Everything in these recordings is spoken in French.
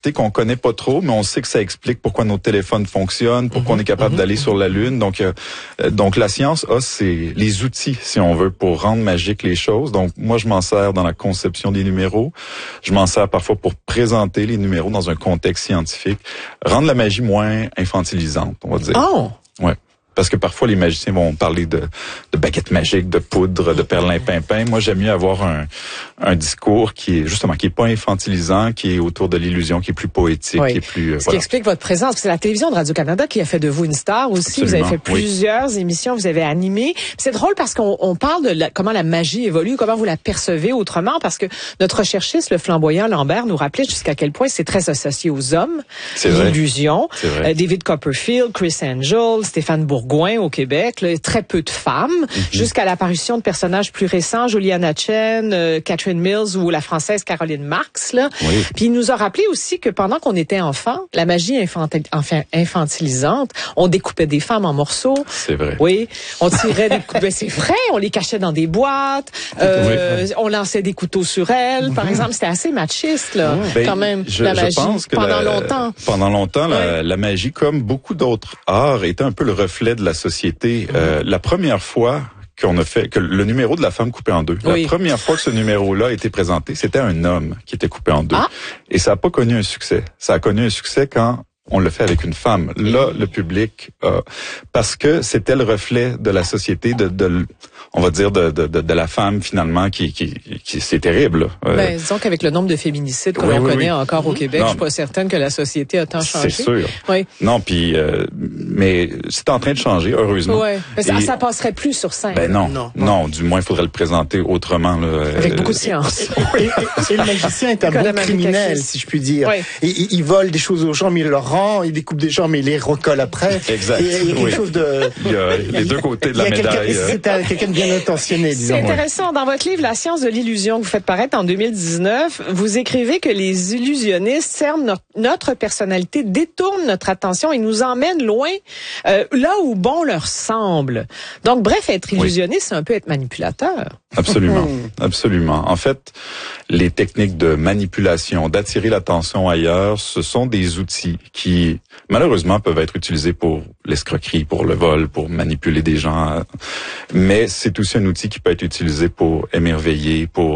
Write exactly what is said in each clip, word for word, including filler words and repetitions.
qu'on connaît pas trop, mais on sait que ça explique pourquoi nos téléphones fonctionnent, pourquoi mm-hmm. on est capable mm-hmm. d'aller sur la Lune. Donc, euh, donc la science a c'est les outils, si on veut, pour rendre magique les choses. Donc, moi, je m'en sers dans la conception des numéros. Je m'en sers parfois pour présenter les numéros dans un contexte scientifique, rendre la magie moins infantilisante, on va dire. Oh! Ouais. Parce que parfois, les magiciens vont parler de, de baguettes magiques, de poudre, de perlimpinpin. Moi, j'aime mieux avoir un, un discours qui est, justement, qui est pas infantilisant, qui est autour de l'illusion, qui est plus poétique, oui. qui est plus... Euh, Ce voilà. qui explique votre présence. C'est la télévision de Radio-Canada qui a fait de vous une star aussi. Absolument, vous avez fait plusieurs oui. émissions, vous avez animé. C'est drôle parce qu'on on parle de la, comment la magie évolue, comment vous la percevez autrement, parce que notre recherchiste, le flamboyant Lambert, nous rappelait jusqu'à quel point c'est très associé aux hommes, l'illusion. Euh, David Copperfield, Chris Angel, Stéphane Bourgoin au Québec. Là, très peu de femmes, mm-hmm. jusqu'à l'apparition de personnages plus récents, Juliana Chen, euh, Catherine Mills ou la française Caroline Marx. Là. Oui. Puis il nous a rappelé aussi que pendant qu'on était enfant, la magie infantil, enfin, infantilisante, on découpait des femmes en morceaux. C'est vrai. Oui, on tirait des coups. Ben, c'est vrai, on les cachait dans des boîtes. Euh, oui. On lançait des couteaux sur elles, mm-hmm. par exemple. C'était assez machiste, là, ben, quand même, je, la magie. Je pense que pendant la, longtemps. Pendant longtemps, oui. la, la magie, comme beaucoup d'autres arts, était un peu le reflet de la société. Euh, la première fois qu'on a fait que le numéro de la femme coupée en deux, oui. la première fois que ce numéro-là a été présenté, c'était un homme qui était coupé en deux. Ah. Et ça n'a pas connu un succès. Ça a connu un succès quand on le fait avec une femme. Là, le public, euh, parce que c'était le reflet de la société, de, de on va dire de, de, de, de la femme finalement qui, qui, qui c'est terrible. Euh, ben, disons qu'avec le nombre de féminicides que oui, l'on oui, connaît oui. encore au Québec, non, je suis pas certaine que la société a tant changé. C'est sûr. Oui. Non, puis euh, mais c'est en train de changer, heureusement. Ouais. Mais ça, Et, ça passerait plus sur scène. Ben non, non, non du moins il faudrait le présenter autrement là. Avec euh, beaucoup de science. et, et, et le magicien est un bon criminel, si je puis dire. Oui. Et, il, il vole des choses aux gens, mais il leur rend, il découpe des gens, mais il les recolle après. Exact. Et, il y a quelque oui. chose de. Il y a les deux côtés de la médaille. C'est quelqu'un de bien intentionné. C'est intéressant. Dans votre livre, La science de l'illusion, que vous faites paraître en deux mille dix-neuf, vous écrivez que les illusionnistes cernent notre, notre personnalité, détournent notre attention et nous emmènent loin, euh, là où bon leur semble. Donc, bref, être illusionniste, oui. c'est un peu être manipulateur. Absolument, absolument. En fait, les techniques de manipulation, d'attirer l'attention ailleurs, ce sont des outils qui, malheureusement, peuvent être utilisés pour l'escroquerie, pour le vol, pour manipuler des gens. Mais c'est aussi un outil qui peut être utilisé pour émerveiller, pour...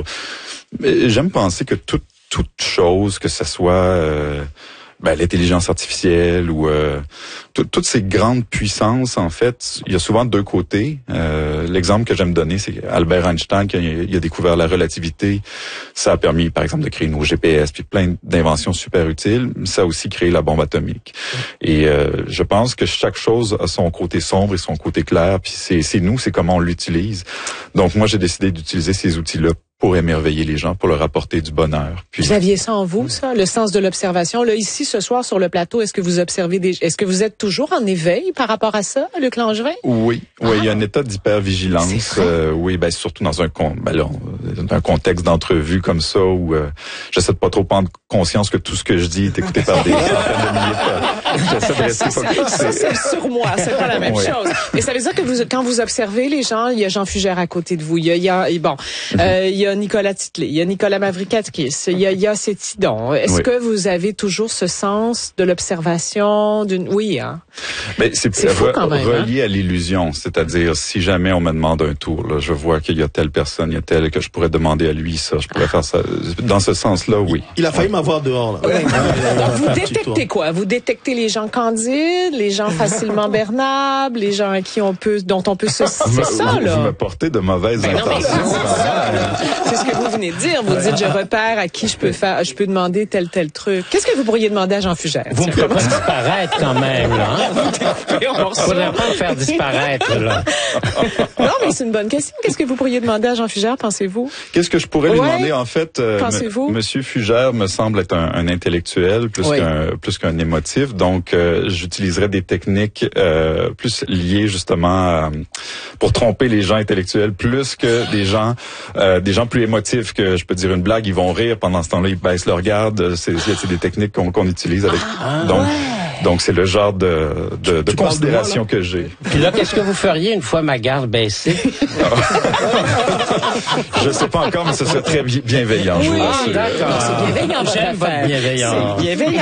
J'aime penser que toute, toute chose, que ce soit euh, ben, l'intelligence artificielle ou euh, toutes ces grandes puissances, en fait, il y a souvent deux côtés. Euh, l'exemple que j'aime donner, c'est Albert Einstein qui a, il a découvert la relativité. Ça a permis, par exemple, de créer nos G P S, puis plein d'inventions super utiles. Ça a aussi créé la bombe atomique. Et euh, je pense que chaque chose a son côté sombre et son côté clair, puis c'est, c'est nous, c'est comment on l'utilise. Donc moi, j'ai décidé d'utiliser ces outils-là pour émerveiller les gens, pour leur apporter du bonheur. Puis... Vous aviez ça en vous, ça, le sens de l'observation. Là, ici, ce soir, sur le plateau, est-ce que vous observez des... Est-ce que vous êtes toujours en éveil par rapport à ça, Luc Langevin? Oui, oui, ah. il y a un état d'hypervigilance. Euh, oui, ben surtout dans un con... ben là, dans un contexte d'entrevue comme ça où euh, j'essaie de pas trop prendre conscience que tout ce que je dis est écouté par des centaines de milliers de personnes. J'essaie de rester focus. Ça, c'est sur moi, c'est pas la même oui. chose. Mais ça veut dire que vous, quand vous observez les gens, il y a Jean Fugère à côté de vous, il y a, il y a bon, mm-hmm. euh, il y a Nicolas Titley, il y a Nicolas Mavricatkis, il y a, il y a Cétidon. Est-ce oui. que vous avez toujours ce sens de l'observation d'une... Oui, hein? Mais c'est, c'est fou quand même, relié hein? à l'illusion. C'est-à-dire, si jamais on me demande un tour, là, je vois qu'il y a telle personne, il y a telle, que je pourrais demander à lui ça, je pourrais faire ça. Dans ce sens-là, oui. Il a failli ouais. m'avoir dehors, là. Ouais. Donc, vous détectez quoi? Vous détectez les gens candides, les gens facilement bernables, les gens à qui on peut, dont on peut se... C'est ça, vous, là. Vous me portez de mauvaises ben intentions. Non, mais c'est, ça, c'est ce que vous venez de dire. Vous dites, je repère à qui je peux faire, je peux demander tel, tel truc. Qu'est-ce que vous pourriez demander à Jean Fugère? Vous ne pouvez pas disparaître quand même, là. Hein? Vous ne faudrait pas me faire disparaître, là. Non, mais c'est une bonne question. Qu'est-ce que vous pourriez demander à Jean Fugère, pensez-vous? Qu'est-ce que je pourrais lui ouais. demander, en fait? Euh, pensez-vous? M- Monsieur Fugère me semble être un, un intellectuel plus oui. qu'un plus qu'un émotif. Donc, euh, j'utiliserais des techniques euh, plus liées, justement, à, pour tromper les gens intellectuels, plus que des gens euh, des gens plus émotifs que, je peux dire une blague, ils vont rire, pendant ce temps-là, ils baissent leur garde. C'est, c'est des techniques qu'on, qu'on utilise avec... Ah, donc, ouais. donc, c'est le genre de, de, de considération moi, que j'ai. Puis là, qu'est-ce que vous feriez une fois ma garde baissée? Je sais pas encore, mais ce serait très bienveillant. Oui, je vous rassure. d'accord. C'est bienveillant. J'aime votre bienveillance. C'est bienveillant.